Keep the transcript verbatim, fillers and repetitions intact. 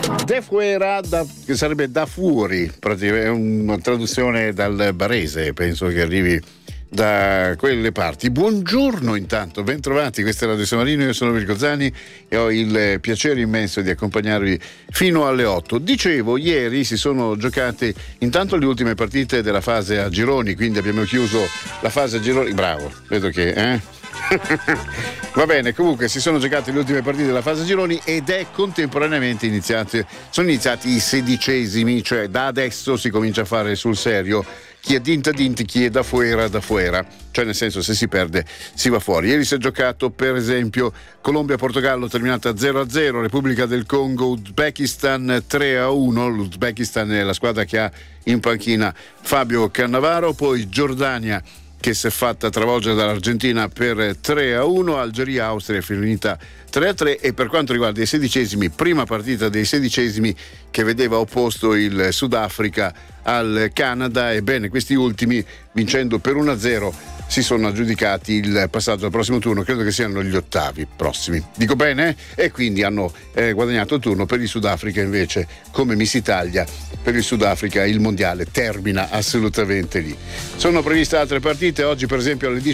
De fuera, da, che sarebbe da fuori, praticamente è una traduzione dal barese, penso che arrivi da quelle parti. Buongiorno intanto, ben trovati, questa è Radio San Marino, io sono Mirko Zani e ho il piacere immenso di accompagnarvi fino alle otto. Dicevo, ieri si sono giocate intanto le ultime partite della fase a gironi, quindi abbiamo chiuso la fase a gironi, bravo, vedo che eh? Va bene, comunque si sono giocate le ultime partite della fase a gironi ed è contemporaneamente iniziate, sono iniziati i sedicesimi, cioè da adesso si comincia a fare sul serio chi è dinta dinti, chi è da fuera da fuera, cioè nel senso se si perde si va fuori. Ieri si è giocato per esempio Colombia-Portogallo terminata zero a zero, Repubblica del Congo Uzbekistan tre a uno, l'Uzbekistan è la squadra che ha in panchina Fabio Cannavaro, poi Giordania che si è fatta travolgere dall'Argentina per tre a uno, Algeria-Austria è finita tre a tre, e per quanto riguarda i sedicesimi, prima partita dei sedicesimi che vedeva opposto il Sudafrica al Canada, ebbene questi ultimi vincendo per uno a zero si sono aggiudicati il passaggio al prossimo turno, credo che siano gli ottavi prossimi, dico bene? E quindi hanno eh, guadagnato il turno. Per il Sudafrica invece, come Miss Italia, per il Sudafrica il mondiale termina assolutamente lì. Sono previste altre partite oggi, per esempio alle